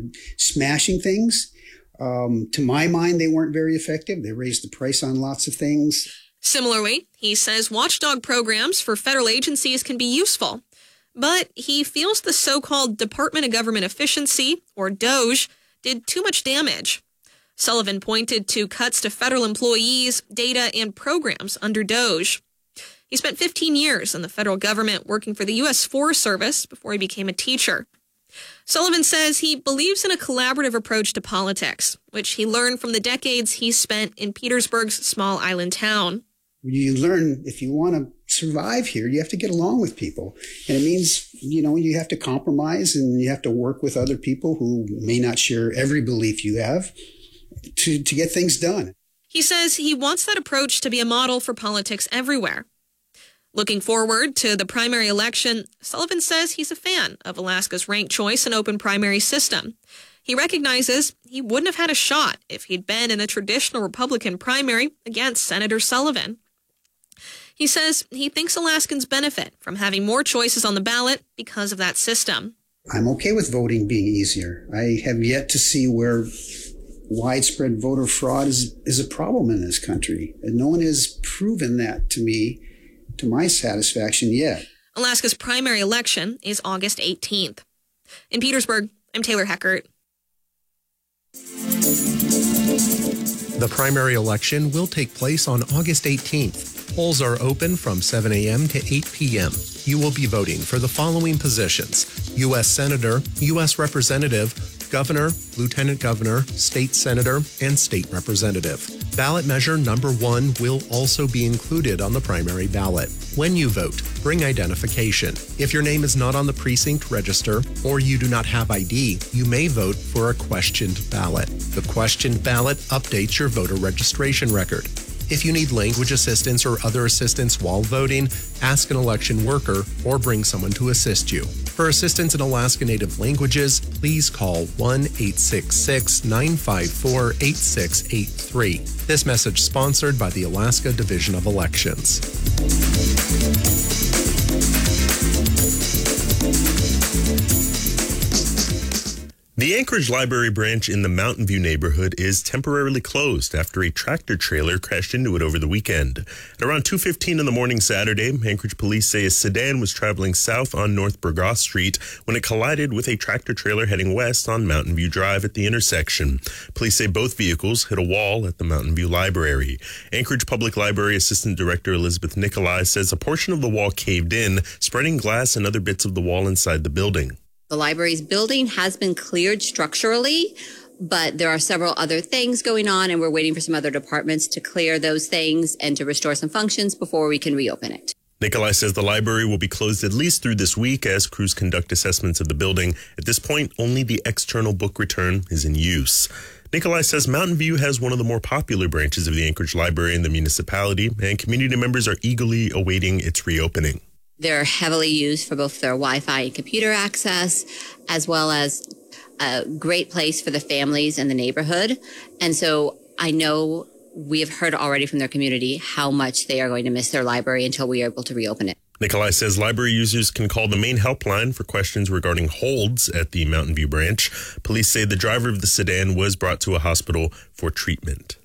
smashing things. To my mind, they weren't very effective. They raised the price on lots of things. Similarly, he says watchdog programs for federal agencies can be useful, but he feels the so-called Department of Government Efficiency, or DOGE, did too much damage. Sullivan pointed to cuts to federal employees, data, and programs under DOGE. He spent 15 years in the federal government working for the U.S. Forest Service before he became a teacher. Sullivan says he believes in a collaborative approach to politics, which he learned from the decades he spent in Petersburg's small island town. You learn if you want to survive here, you have to get along with people. And it means, you have to compromise and you have to work with other people who may not share every belief you have to get things done. He says he wants that approach to be a model for politics everywhere. Looking forward to the primary election, Sullivan says he's a fan of Alaska's ranked choice and open primary system. He recognizes he wouldn't have had a shot if he'd been in a traditional Republican primary against Senator Sullivan. He says he thinks Alaskans benefit from having more choices on the ballot because of that system. I'm okay with voting being easier. I have yet to see where widespread voter fraud is a problem in this country. And no one has proven that to me, to my satisfaction, yet. Alaska's primary election is August 18th. In Petersburg, I'm Taylor Heckert. The primary election will take place on August 18th. Polls are open from 7 a.m. to 8 p.m. You will be voting for the following positions: U.S. Senator, U.S. Representative, Governor, Lieutenant Governor, State Senator, and State Representative. Ballot measure number 1 will also be included on the primary ballot. When you vote, bring identification. If your name is not on the precinct register or you do not have ID, you may vote for a questioned ballot. The questioned ballot updates your voter registration record. If you need language assistance or other assistance while voting, ask an election worker or bring someone to assist you. For assistance in Alaska Native languages, please call 1-866-954-8683. This message sponsored by the Alaska Division of Elections. The Anchorage Library branch in the Mountain View neighborhood is temporarily closed after a tractor trailer crashed into it over the weekend. At around 2:15 in the morning Saturday, Anchorage police say a sedan was traveling south on North Burgos Street when it collided with a tractor trailer heading west on Mountain View Drive at the intersection. Police say both vehicles hit a wall at the Mountain View Library. Anchorage Public Library Assistant Director Elizabeth Nikolai says a portion of the wall caved in, spreading glass and other bits of the wall inside the building. The library's building has been cleared structurally, but there are several other things going on, and we're waiting for some other departments to clear those things and to restore some functions before we can reopen it. Nikolai says the library will be closed at least through this week as crews conduct assessments of the building. At this point, only the external book return is in use. Nikolai says Mountain View has one of the more popular branches of the Anchorage Library in the municipality, and community members are eagerly awaiting its reopening. They're heavily used for both their Wi-Fi and computer access, as well as a great place for the families in the neighborhood. And so I know we have heard already from their community how much they are going to miss their library until we are able to reopen it. Nikolai says library users can call the main helpline for questions regarding holds at the Mountain View branch. Police say the driver of the sedan was brought to a hospital for treatment.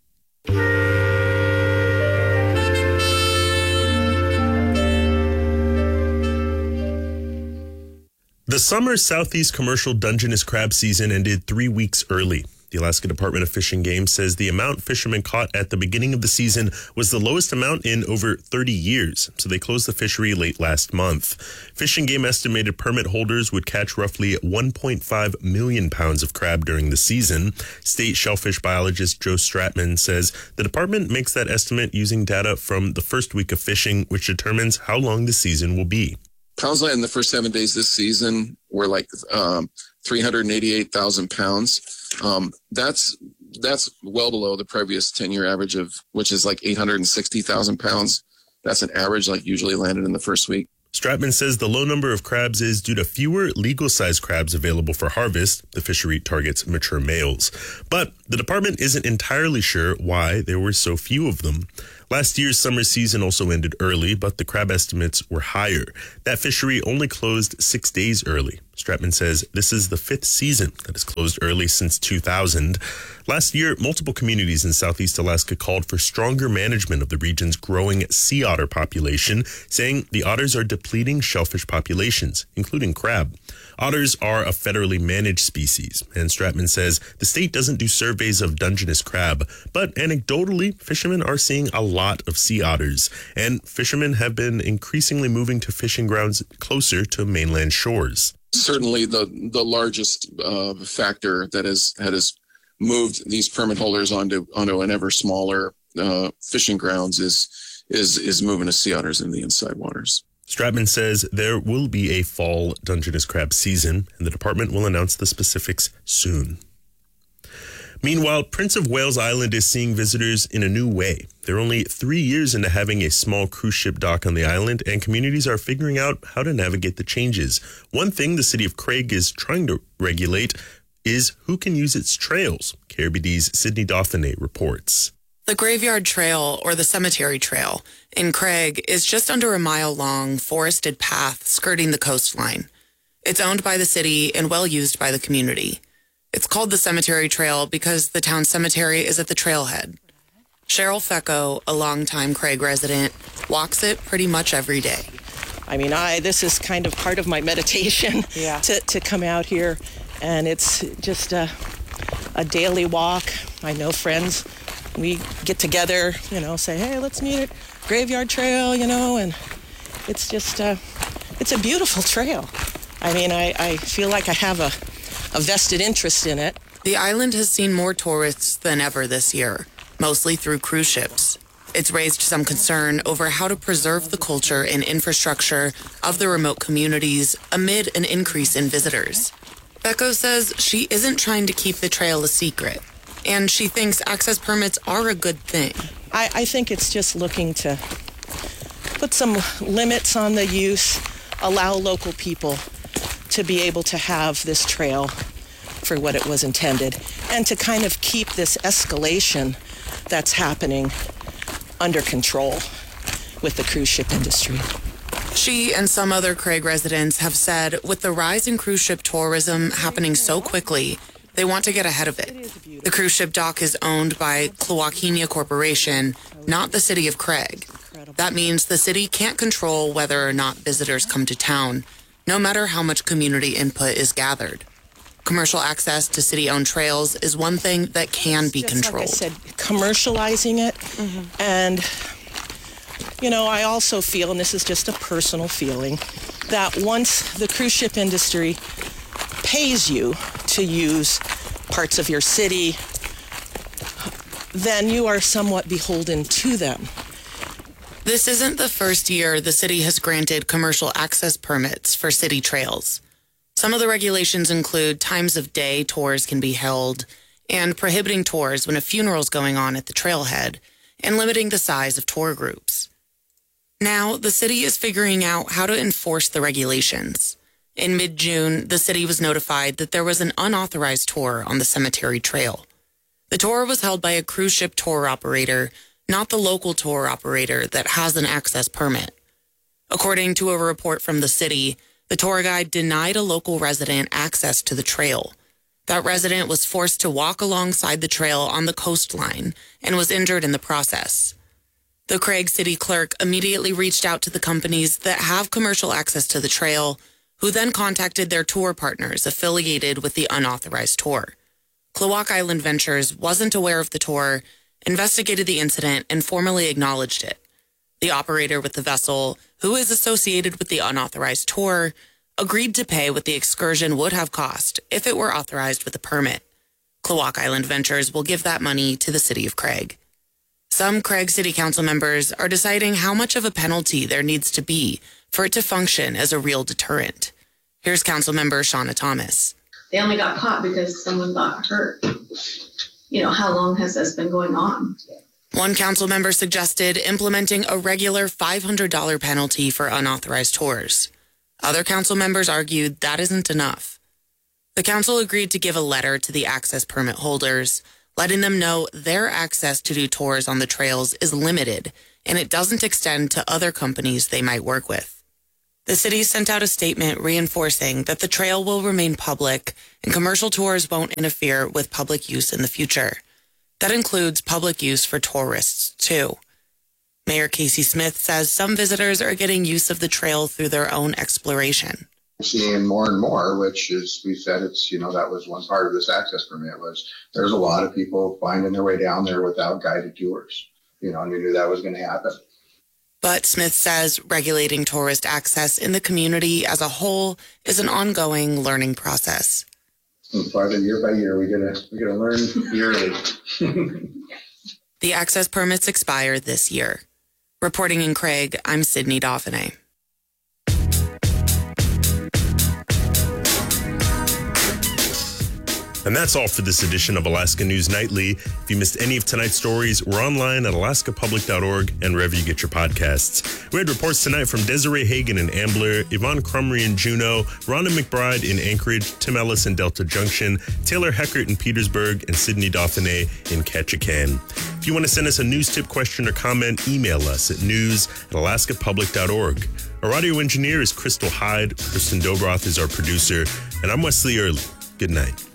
The summer Southeast commercial Dungeness crab season ended 3 weeks early. The Alaska Department of Fish and Game says the amount fishermen caught at the beginning of the season was the lowest amount in over 30 years, so they closed the fishery late last month. Fish and Game estimated permit holders would catch roughly 1.5 million pounds of crab during the season. State shellfish biologist Joe Stratman says the department makes that estimate using data from the first week of fishing, which determines how long the season will be. Pounds in the first 7 days this season were like 388,000 pounds. That's well below the previous 10-year average of, which is like 860,000 pounds. That's an average like usually landed in the first week. Stratman says the low number of crabs is due to fewer legal-sized crabs available for harvest. The fishery targets mature males. But The department isn't entirely sure why there were so few of them. Last year's summer season also ended early, but the crab estimates were higher. That fishery only closed 6 days early. Stratman says this is the 5th season that has closed early since 2000. Last year, multiple communities in Southeast Alaska called for stronger management of the region's growing sea otter population, saying the otters are depleting shellfish populations, including crab. Otters are a federally managed species, and Stratman says the state doesn't do surveys of Dungeness crab, but anecdotally, fishermen are seeing a lot of sea otters, and fishermen have been increasingly moving to fishing grounds closer to mainland shores. Certainly the largest factor that has moved these permit holders onto an ever smaller fishing grounds is moving the sea otters in the inside waters. Stratman says there will be a fall Dungeness crab season, and the department will announce the specifics soon. Meanwhile, Prince of Wales Island is seeing visitors in a new way. They're only 3 years into having a small cruise ship dock on the island, and communities are figuring out how to navigate the changes. One thing the city of Craig is trying to regulate is who can use its trails. KRBD's Sydney Dauphiné reports. The Graveyard Trail, or the Cemetery Trail, in Craig is just under a mile-long forested path skirting the coastline. It's owned by the city and well used by the community. It's called the Cemetery Trail because the town cemetery is at the trailhead. Cheryl Fecco, a longtime Craig resident, walks it pretty much every day. I mean, this is kind of part of my meditation to come out here, and it's just a daily walk. I know friends. We get together, say, hey, let's meet at Graveyard Trail, and it's just, it's a beautiful trail. I mean, I feel like I have a vested interest in it. The island has seen more tourists than ever this year, mostly through cruise ships. It's raised some concern over how to preserve the culture and infrastructure of the remote communities amid an increase in visitors. Fecco says she isn't trying to keep the trail a secret, and she thinks access permits are a good thing. I think it's just looking to put some limits on the use, allow local people to be able to have this trail for what it was intended, and to kind of keep this escalation that's happening under control with the cruise ship industry. She and some other Craig residents have said with the rise in cruise ship tourism happening so quickly, they want to get ahead of it. The cruise ship dock is owned by Klawokinia Corporation, not the city of Craig. That means the city can't control whether or not visitors come to town, no matter how much community input is gathered. Commercial access to city-owned trails is one thing that can be controlled. Like I said, commercializing it. And, I also feel, and this is just a personal feeling, that once the cruise ship industry pays you to use parts of your city, then you are somewhat beholden to them. This isn't the first year the city has granted commercial access permits for city trails. Some of the regulations include times of day tours can be held, and prohibiting tours when a funeral is going on at the trailhead, and limiting the size of tour groups. Now, the city is figuring out how to enforce the regulations. In mid-June, the city was notified that there was an unauthorized tour on the Cemetery Trail. The tour was held by a cruise ship tour operator, not the local tour operator that has an access permit. According to a report from the city, the tour guide denied a local resident access to the trail. That resident was forced to walk alongside the trail on the coastline and was injured in the process. The Craig city clerk immediately reached out to the companies that have commercial access to the trail, who then contacted their tour partners affiliated with the unauthorized tour. Klawock Island Ventures wasn't aware of the tour, investigated the incident, and formally acknowledged it. The operator with the vessel, who is associated with the unauthorized tour, agreed to pay what the excursion would have cost if it were authorized with a permit. Klawock Island Ventures will give that money to the city of Craig. Some Craig City Council members are deciding how much of a penalty there needs to be for it to function as a real deterrent. Here's Councilmember Shauna Thomas. They only got caught because someone got hurt. How long has this been going on? One council member suggested implementing a regular $500 penalty for unauthorized tours. Other council members argued that isn't enough. The council agreed to give a letter to the access permit holders, letting them know their access to do tours on the trails is limited and it doesn't extend to other companies they might work with. The city sent out a statement reinforcing that the trail will remain public and commercial tours won't interfere with public use in the future. That includes public use for tourists, too. Mayor Casey Smith says some visitors are getting use of the trail through their own exploration. Seeing more and more, which is, we said it's, that was one part of this access permit was there's a lot of people finding their way down there without guided tours, and we knew that was going to happen. But Smith says regulating tourist access in the community as a whole is an ongoing learning process. And farther year by year, we gotta learn yearly. The access permits expire this year. Reporting in Craig, I'm Sydney Dauphiné. And that's all for this edition of Alaska News Nightly. If you missed any of tonight's stories, we're online at alaskapublic.org and wherever you get your podcasts. We had reports tonight from Desiree Hagen in Ambler, Yvonne Crumry in Juneau, Rhonda McBride in Anchorage, Tim Ellis in Delta Junction, Taylor Heckert in Petersburg, and Sydney Dauphiné in Ketchikan. If you want to send us a news tip, question, or comment, email us at news@alaskapublic.org. Our audio engineer is Crystal Hyde. Kristen Dobroth is our producer. And I'm Wesley Early. Good night.